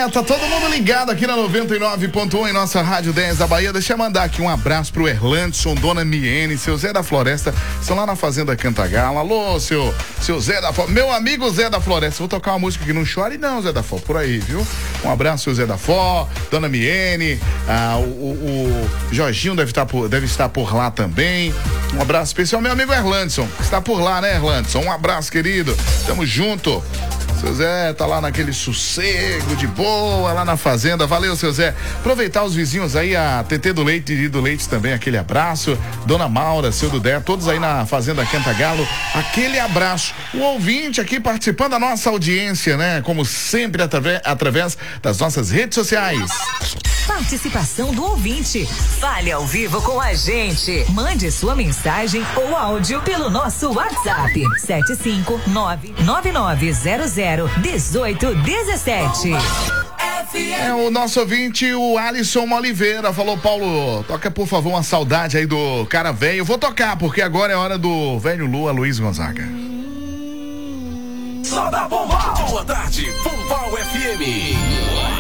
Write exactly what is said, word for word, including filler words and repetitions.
É, tá todo mundo ligado aqui na noventa e nove ponto um em nossa Rádio dez da Bahia. Deixa eu mandar aqui um abraço pro Erlandson, Dona Miene, seu Zé da Floresta, estão lá na Fazenda Cantagalo. Alô, seu, seu Zé da Floresta, meu amigo Zé da Floresta. Vou tocar uma música que não chore não, Zé da Flor, por aí, viu? Um abraço, seu Zé da Flor, Dona Miene, ah, o, o, o Jorginho deve estar, por, deve estar por lá também. Um abraço especial, meu amigo Erlandson, que está por lá, né, Erlandson? Um abraço, querido. Tamo junto. Seu Zé tá lá naquele sossego de boa, lá na fazenda. Valeu, seu Zé. Aproveitar os vizinhos aí, a T T do Leite e do Leite também, aquele abraço. Dona Maura, seu Dudé, todos aí na Fazenda Cantagalo, aquele abraço. O ouvinte aqui participando da nossa audiência, né? Como sempre, através, através das nossas redes sociais. Participação do ouvinte. Fale ao vivo com a gente. Mande sua mensagem ou áudio pelo nosso WhatsApp. sete cinco nove nove nove zero zero um oito um sete. É o nosso ouvinte, o Alisson Oliveira, falou: Paulo, toca por favor uma saudade aí do cara velho. Vou tocar, porque agora é hora do velho Lua, Luiz Gonzaga. Só da Pombal. Boa tarde, Pombal F M.